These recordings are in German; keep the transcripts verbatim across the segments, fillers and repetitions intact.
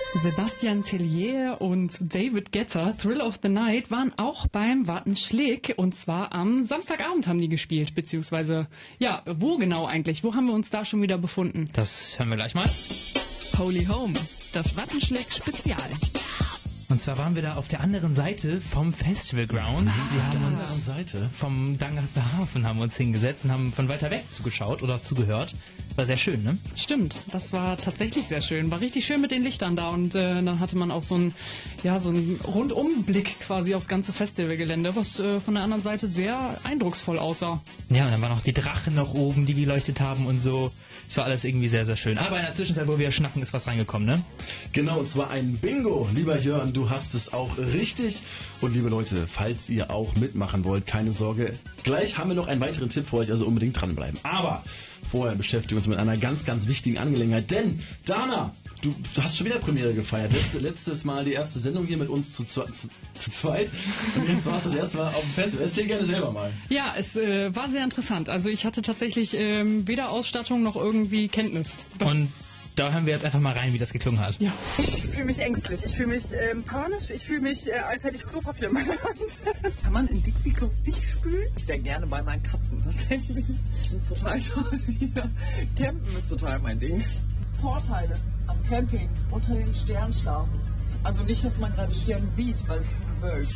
Sebastian Tellier und David Guetta, Thrill of the Night, waren auch beim Wattenschlick, und zwar am Samstagabend haben die gespielt, beziehungsweise, ja, wo genau eigentlich? Wo haben wir uns da schon wieder befunden? Das hören wir gleich mal. Holy Home, das Wattenschlick Spezial. Und zwar waren wir da auf der anderen Seite vom Festival Grounds. Ah, wir haben da. uns Seite vom Dangaster Hafen haben wir uns hingesetzt und haben von weiter weg zugeschaut oder zugehört. War sehr schön, ne? Stimmt, das war tatsächlich sehr schön. War richtig schön mit den Lichtern da, und äh, dann hatte man auch so einen, ja, so einen Rundumblick quasi aufs ganze Festivalgelände, was äh, von der anderen Seite sehr eindrucksvoll aussah. Ja, und dann waren auch die Drachen noch oben, die geleuchtet haben und so. Es war alles irgendwie sehr, sehr schön. Aber in der Zwischenzeit, wo wir schnacken, ist was reingekommen, ne? Genau, und zwar ein Bingo. Lieber Jörn, du hast es auch richtig. Und liebe Leute, falls ihr auch mitmachen wollt, keine Sorge. Gleich haben wir noch einen weiteren Tipp für euch, also unbedingt dranbleiben. Aber vorher beschäftigen wir uns mit einer ganz, ganz wichtigen Angelegenheit. Denn, Dana, du, du hast schon wieder Premiere gefeiert. Letzte, letztes Mal die erste Sendung hier mit uns zu, zu, zu, zu zweit. Und jetzt warst du das erste Mal auf dem Festival. Erzähl gerne selber mal. Ja, es äh, war sehr interessant. Also ich hatte tatsächlich ähm, weder Ausstattung noch irgendwie Kenntnis. Das Und da hören wir jetzt einfach mal rein, wie das geklungen hat. ja. Ich fühle mich ängstlich, ich fühle mich ähm, panisch, ich fühle mich, äh, als hätte ich Klopapier in meiner Hand. Kann man in Dixie-Klos nicht spülen? Ich wäre gerne bei meinen Katzen, tatsächlich. Ich finde es total toll hier. Campen ist total mein Ding. Vorteile am Camping, unter den Sternen schlafen. Also nicht, dass man gerade Sterne sieht, weil es bewölkt.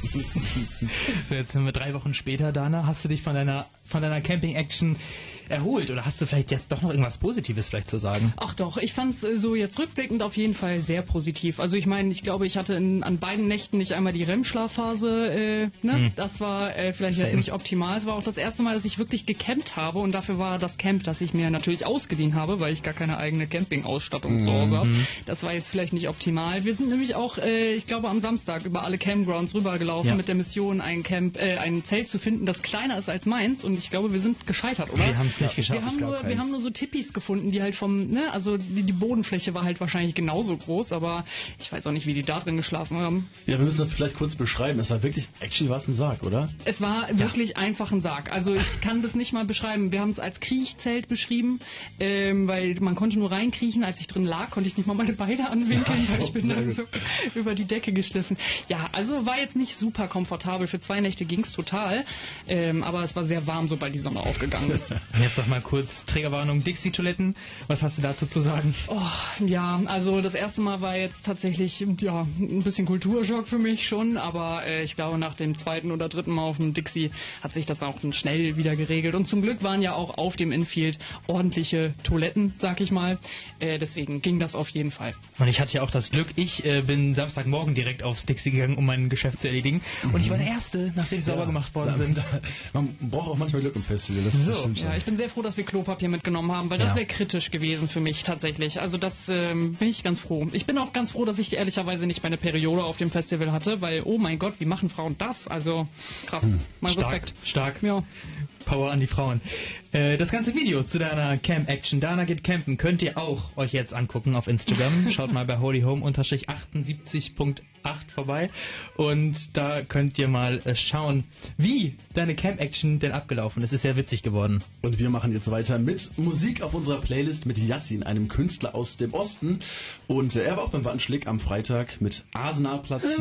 So, jetzt sind wir drei Wochen später, Dana. Hast du dich von deiner, von deiner Camping-Action erholt? Oder hast du vielleicht jetzt doch noch irgendwas Positives vielleicht zu sagen? Ach doch, ich fand es so jetzt rückblickend auf jeden Fall sehr positiv. Also ich meine, ich glaube, ich hatte in, an beiden Nächten nicht einmal die R E M-Schlafphase. Äh, ne? Hm. Das war äh, vielleicht jetzt nicht optimal. Es war auch das erste Mal, dass ich wirklich gecampt habe, und dafür war das Camp, das ich mir natürlich ausgeliehen habe, weil ich gar keine eigene Camping-Ausstattung zu Hause habe. Das war jetzt vielleicht nicht optimal. Wir sind nämlich auch, äh, ich glaube, am Samstag über alle Campgrounds rübergelaufen, ja, mit der Mission, ein Camp, äh, ein Zelt zu finden, das kleiner ist als meins, und ich glaube, wir sind gescheitert, oder? Wir haben es nicht geschafft. Wir haben, nur, wir haben nur so Tippis gefunden, die halt vom, ne, also die, die Bodenfläche war halt wahrscheinlich genauso groß, aber ich weiß auch nicht, wie die da drin geschlafen haben. Ja, wir müssen das vielleicht kurz beschreiben. Es war wirklich, actually war es ein Sarg, oder? Es war ja wirklich einfach ein Sarg. Also ich kann das nicht mal beschreiben. Wir haben es als Kriechzelt beschrieben, ähm, weil man konnte nur reinkriechen. Als ich drin lag, konnte ich nicht mal meine Beine anwinkeln. Ja, ich bin dann so über die Decke geschliffen. Ja, also war jetzt nicht super komfortabel. Für zwei Nächte ging es total, ähm, aber es war sehr warm, sobald die Sonne aufgegangen ist. Jetzt noch mal kurz Triggerwarnung, Dixie-Toiletten. Was hast du dazu zu sagen? Oh, ja, also das erste Mal war jetzt tatsächlich, ja, ein bisschen Kulturschock für mich schon, aber äh, ich glaube, nach dem zweiten oder dritten Mal auf dem Dixie hat sich das auch schnell wieder geregelt. Und zum Glück waren ja auch auf dem Infield ordentliche Toiletten, sag ich mal. Äh, deswegen ging das auf jeden Fall. Und ich hatte ja auch das Glück, ich äh, bin Samstagmorgen direkt aufs Dixie gegangen, um mein Geschäft zu erledigen. Mhm. Und ich war der Erste, nachdem sie ja sauber gemacht worden sind. Man braucht auch manchmal Glück im Festival. Das so, ist ja, ich bin sehr froh, dass wir Klopapier mitgenommen haben, weil das ja. wäre kritisch gewesen für mich tatsächlich. Also das ähm, bin ich ganz froh. Ich bin auch ganz froh, dass ich ehrlicherweise nicht meine Periode auf dem Festival hatte, weil, oh mein Gott, wie machen Frauen das? Also krass, hm. mein stark, Respekt. Stark, ja. Power an die Frauen. Äh, das ganze Video zu deiner Camp-Action, Dana geht campen, könnt ihr auch euch jetzt angucken auf Instagram. Schaut mal bei holyhome achtundsiebzig Punkt acht vorbei, und da könnt ihr mal äh, schauen, wie deine Camp-Action denn abgelaufen ist. Ist sehr witzig geworden. Und wir machen jetzt weiter mit Musik auf unserer Playlist mit Yassin, einem Künstler aus dem Osten. Und äh, er war auch beim Wattenschlick am Freitag mit Arsenal platziert.